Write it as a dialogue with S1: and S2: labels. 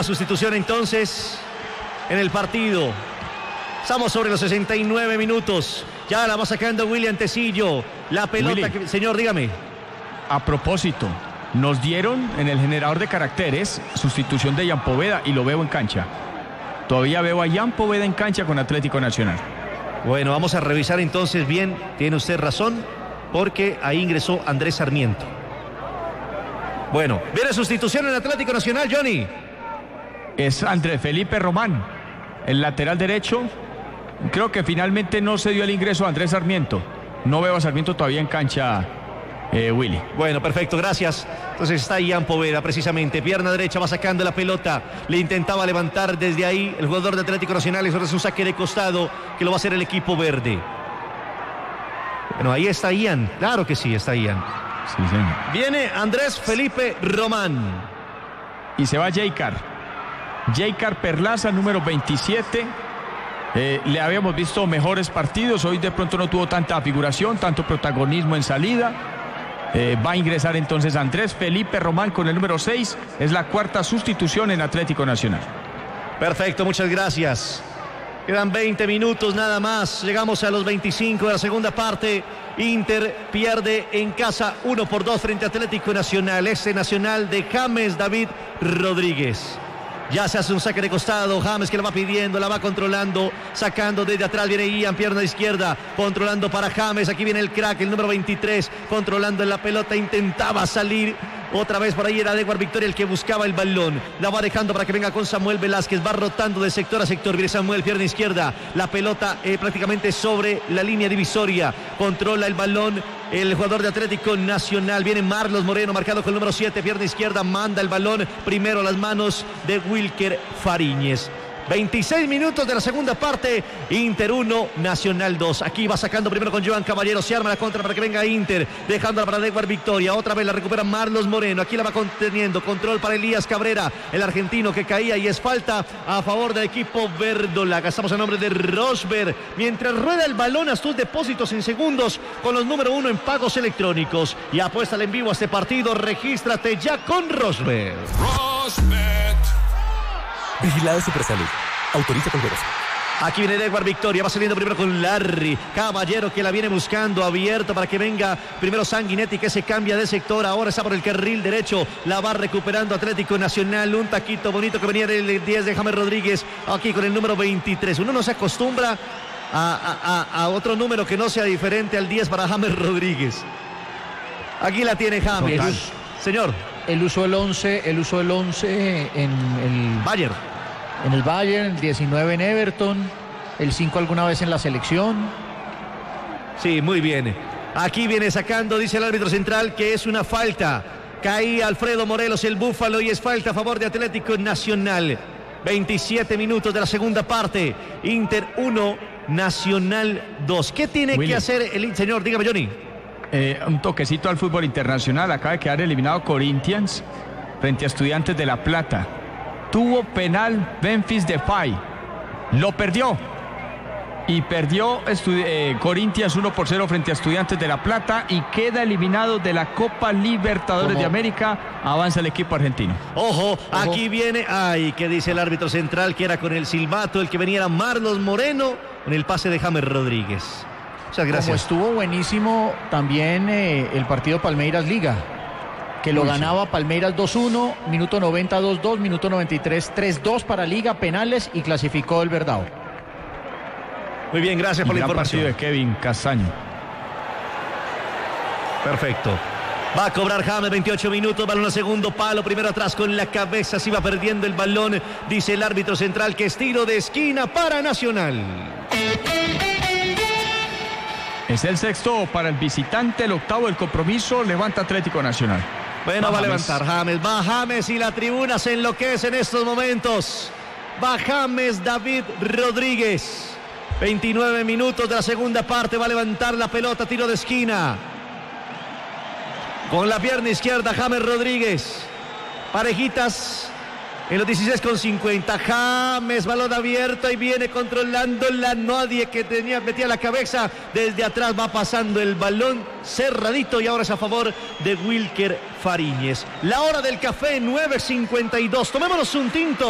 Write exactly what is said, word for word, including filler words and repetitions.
S1: Nueva sustitución entonces en el partido. Estamos sobre los sesenta y nueve minutos. Ya la va sacando William Tecillo. La pelota que... Señor, dígame.
S2: A propósito, nos dieron en el generador de caracteres sustitución de Ian Poveda y lo veo en cancha. Todavía veo a Ian Poveda en cancha con Atlético Nacional.
S1: Bueno, vamos a revisar entonces bien. Tiene usted razón, porque ahí ingresó Andrés Sarmiento. Bueno, viene sustitución en Atlético Nacional, Johnny.
S2: Es Andrés Felipe Román, el lateral derecho. Creo que finalmente no se dio el ingreso a Andrés Sarmiento. No veo a Sarmiento todavía en cancha, eh, Willy.
S1: Bueno, perfecto, gracias. Entonces está Ian Poveda, precisamente. Pierna derecha, va sacando la pelota. Le intentaba levantar desde ahí el jugador de Atlético Nacional. Eso es un saque de costado que lo va a hacer el equipo verde. Bueno, ahí está Ian. Claro que sí, está Ian.
S2: Sí, señor.
S1: Viene Andrés Felipe Román.
S2: Y se va Jaycar. Jaycar Perlaza, número veintisiete. Eh, le habíamos visto mejores partidos, hoy de pronto no tuvo tanta figuración, tanto protagonismo en salida. Eh, va a ingresar entonces Andrés Felipe Román con el número seis, es la cuarta sustitución en Atlético Nacional.
S1: Perfecto, muchas gracias. Quedan veinte minutos nada más, llegamos a los veinticinco de la segunda parte. Inter pierde en casa uno por dos frente a Atlético Nacional. Este Nacional de James David Rodríguez. Ya se hace un saque de costado, James que la va pidiendo, la va controlando, sacando desde atrás, viene Ian, pierna izquierda, controlando para James, aquí viene el crack, el número veintitrés, controlando en la pelota, intentaba salir, otra vez por ahí era Edward Victoria el que buscaba el balón, la va dejando para que venga con Samuel Velázquez, va rotando de sector a sector, viene Samuel, pierna izquierda, la pelota eh, prácticamente sobre la línea divisoria, controla el balón, el jugador de Atlético Nacional, viene Marlos Moreno, marcado con el número siete, pierna izquierda, manda el balón primero a las manos de Wilker Fariñez. veintiséis minutos de la segunda parte, Inter uno, Nacional dos. Aquí va sacando primero con Joan Caballero, se arma la contra para que venga Inter, dejándola para Edward Victoria, otra vez la recupera Marlos Moreno, aquí la va conteniendo, control para Elías Cabrera, el argentino que caía y es falta a favor del equipo verdolaga. Estamos a nombre de Rosberg, mientras rueda el balón a sus depósitos en segundos con los número uno en pagos electrónicos y apuéstale en vivo a este partido, regístrate ya con Rosberg.
S3: Rosberg.
S4: Vigilado Supersalud. Autoriza con juegos.
S1: Aquí viene Edward Victoria, va saliendo primero con Larry Caballero que la viene buscando, abierto para que venga primero Sanguinetti que se cambia de sector, ahora está por el carril derecho, la va recuperando Atlético Nacional, un taquito bonito que venía del diez de James Rodríguez, aquí con el número veintitrés, uno no se acostumbra a, a, a otro número que no sea diferente al diez para James Rodríguez. Aquí la tiene James.
S5: Total.
S1: Señor.
S5: Él usó el once, él usó el once en el
S1: Bayern.
S5: En el Bayern, el diecinueve en Everton, el cinco alguna vez en la selección.
S1: Sí, muy bien. Aquí viene sacando, dice el árbitro central, que es una falta. Caía Alfredo Morelos, el Búfalo, y es falta a favor de Atlético Nacional. veintisiete minutos de la segunda parte. Inter uno, Nacional dos. ¿Qué tiene Willy. que hacer el señor? Dígame, Johnny.
S2: Eh, un toquecito al fútbol internacional. Acaba de quedar eliminado Corinthians frente a Estudiantes de La Plata. Tuvo penal Memphis Depay, lo perdió y perdió eh, Corinthians uno por cero frente a Estudiantes de La Plata y queda eliminado de la Copa Libertadores ¿Cómo? de América. Avanza el equipo argentino.
S1: Ojo, Ojo, aquí viene, ay, ¿qué dice el árbitro central? Que era con el silbato, el que venía era Marlos Moreno con el pase de James Rodríguez. Muchas gracias.
S5: Como estuvo buenísimo también eh, el partido Palmeiras Liga, que lo ganaba Palmeiras dos uno, minuto noventa dos dos, minuto noventa y tres tres dos para Liga, penales y clasificó el Verdao.
S1: Muy bien, gracias por la información
S2: de Kevin Castaño.
S1: Perfecto. Va a cobrar James, veintiocho minutos, balón a segundo palo, primero atrás con la cabeza, se iba perdiendo el balón, dice el árbitro central que es tiro de esquina para Nacional.
S2: Es el sexto para el visitante, el octavo del compromiso, levanta Atlético Nacional.
S1: Bueno, va, va a levantar James, va James y la tribuna se enloquece en estos momentos. Va James David Rodríguez. veintinueve minutos de la segunda parte, va a levantar la pelota, tiro de esquina. Con la pierna izquierda James Rodríguez. Parejitas en los dieciséis con cincuenta. James, balón abierto y viene controlando la nadie que tenía, metía la cabeza. Desde atrás va pasando el balón cerradito y ahora es a favor de Wilker Fariñez. La hora del café, nueve cincuenta y dos. Tomémonos un tinto.